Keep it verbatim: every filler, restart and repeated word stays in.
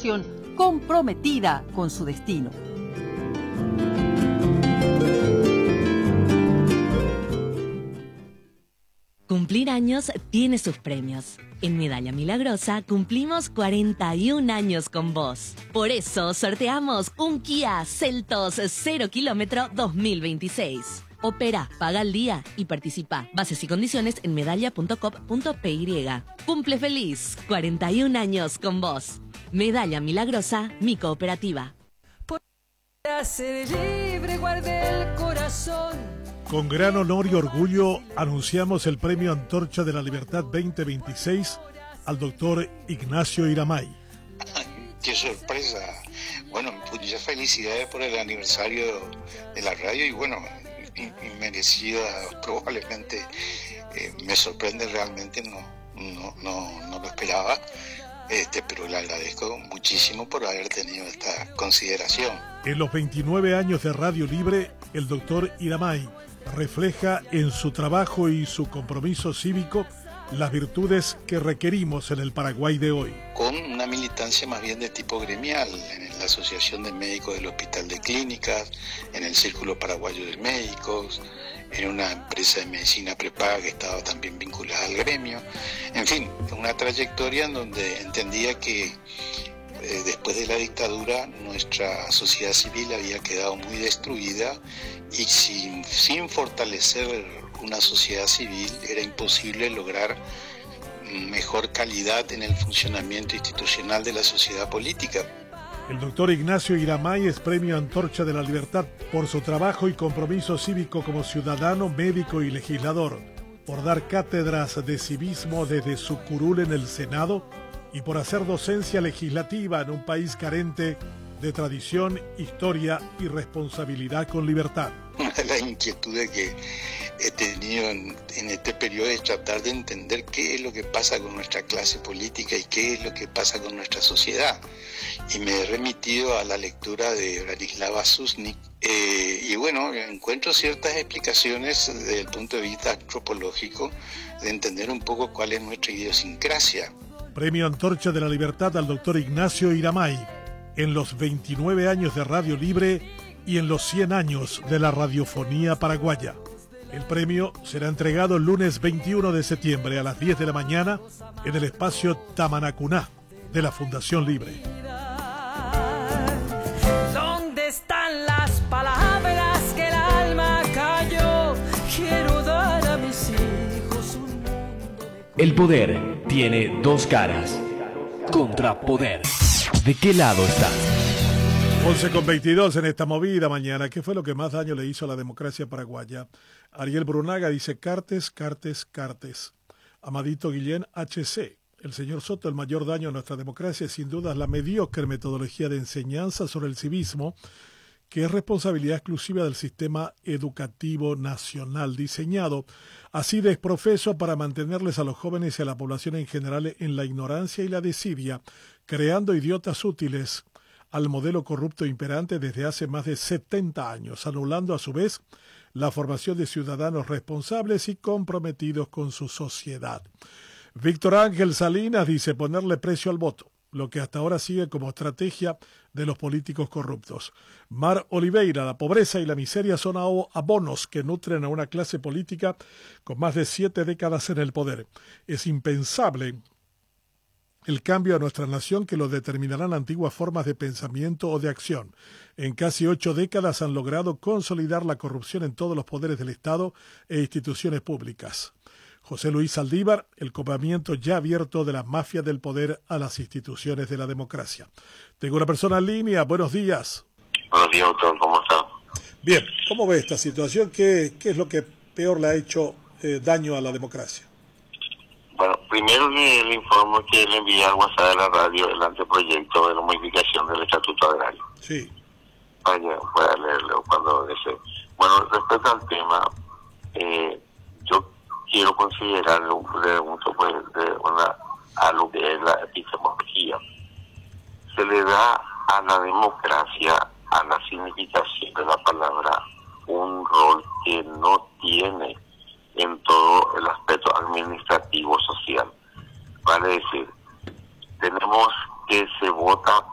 generación comprometida con su destino. Cumplir años tiene sus premios. En Medalla Milagrosa cumplimos cuarenta y un años con vos. Por eso sorteamos un Kia Seltos cero kilómetro dos mil veintiséis. Opera, paga al día y participa. Bases y condiciones en medalla punto com punto p y. Cumple feliz, cuarenta y un años con vos. Medalla Milagrosa, mi cooperativa. Por ser libre, guarde el corazón. Con gran honor y orgullo anunciamos el Premio Antorcha de la Libertad veinte veintiséis al doctor Ignacio Iramay. ¡Qué sorpresa! Bueno, muchas felicidades por el aniversario de la radio y bueno, inmerecida probablemente. Eh, me sorprende realmente, no, no, no, no lo esperaba, este, pero le agradezco muchísimo por haber tenido esta consideración. En los veintinueve años de Radio Libre, el doctor Iramay refleja en su trabajo y su compromiso cívico las virtudes que requerimos en el Paraguay de hoy. Con una militancia más bien de tipo gremial, en la Asociación de Médicos del Hospital de Clínicas, en el Círculo Paraguayo de Médicos, en una empresa de medicina prepaga que estaba también vinculada al gremio. En fin, una trayectoria en donde entendía que eh, después de la dictadura nuestra sociedad civil había quedado muy destruida y sin, sin fortalecer una sociedad civil era imposible lograr mejor calidad en el funcionamiento institucional de la sociedad política. El doctor Ignacio Iramay es Premio Antorcha de la Libertad por su trabajo y compromiso cívico como ciudadano, médico y legislador, por dar cátedras de civismo desde su curul en el Senado y por hacer docencia legislativa en un país carente de tradición, historia y responsabilidad con libertad. Una de las inquietudes que he tenido en, en este periodo es tratar de entender qué es lo que pasa con nuestra clase política y qué es lo que pasa con nuestra sociedad. Y me he remitido a la lectura de Branislava Susnik eh, y bueno, encuentro ciertas explicaciones desde el punto de vista antropológico de entender un poco cuál es nuestra idiosincrasia. Premio Antorcha de la Libertad al doctor Ignacio Iramay en los veintinueve años de Radio Libre y en los cien años de la radiofonía paraguaya. El premio será entregado el lunes veintiuno de septiembre a las diez de la mañana en el espacio Tamanacuná de la Fundación Libre. ¿Dónde están las palabras que el alma cayó? Quiero dar a mis hijos un mundo mejor. El poder tiene dos caras. Contrapoder. ¿De qué lado estás? once con veintidós en esta movida mañana. ¿Qué fue lo que más daño le hizo a la democracia paraguaya? Ariel Brunaga dice Cartes, Cartes, Cartes. Amadito Guillén, H C. El señor Soto, el mayor daño a nuestra democracia es sin duda la mediocre metodología de enseñanza sobre el civismo, que es responsabilidad exclusiva del sistema educativo nacional, diseñado así de exprofeso para mantenerles a los jóvenes y a la población en general en la ignorancia y la desidia, creando idiotas útiles al modelo corrupto imperante desde hace más de setenta años, anulando a su vez la formación de ciudadanos responsables y comprometidos con su sociedad. Víctor Ángel Salinas dice ponerle precio al voto, lo que hasta ahora sigue como estrategia de los políticos corruptos. Mar Oliveira, la pobreza y la miseria son abonos que nutren a una clase política con más de siete décadas en el poder. Es impensable el cambio a nuestra nación que lo determinarán antiguas formas de pensamiento o de acción. En casi ocho décadas han logrado consolidar la corrupción en todos los poderes del Estado e instituciones públicas. José Luis Saldívar, el copamiento ya abierto de la mafia del poder a las instituciones de la democracia. Tengo una persona en línea, buenos días. Buenos días, doctor, ¿cómo está? Bien, ¿cómo ve esta situación? ¿Qué, qué es lo que peor le ha hecho eh, daño a la democracia? Bueno, primero le, le informo que le envié al WhatsApp de la radio el anteproyecto de la modificación del Estatuto Agrario. Sí. Vaya, pueda leerlo cuando desee. Bueno, respecto al tema, eh, yo quiero considerar un punto pues, de una, a lo que es la epistemología. Se le da a la democracia, a la significación de la palabra, un rol que no tiene en todo el aspecto administrativo social. Vale decir, tenemos que se vota